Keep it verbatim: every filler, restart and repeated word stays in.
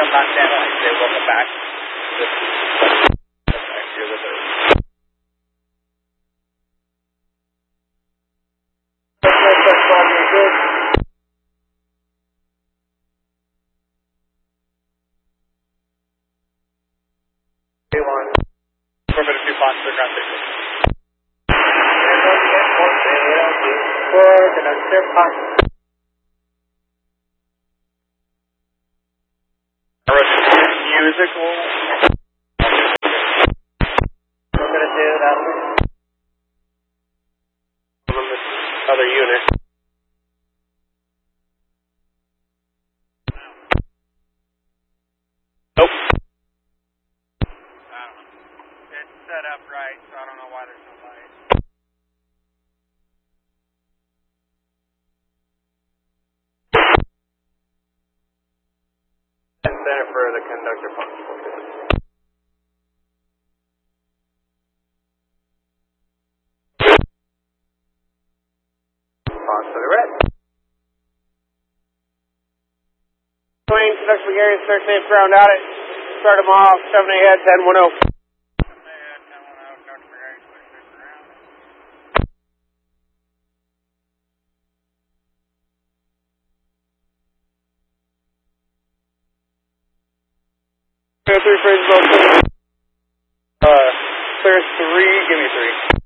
come back down. I say welcome back. You're the third. Four minutes, two spots, they're ground station. Musical. I'm going to do that one. On this other unit. Nope. I don't know. It's set up right, so I don't know why there's no light. Center for the conductor function. Pause for the red. Planes, conductor McGarry, start safe, ground out it. Start them off, seven ahead, ten one oh. seven ahead, ten one oh, conductor McGarry, start safe, ground. Three phrases, uh, clear three, give me three.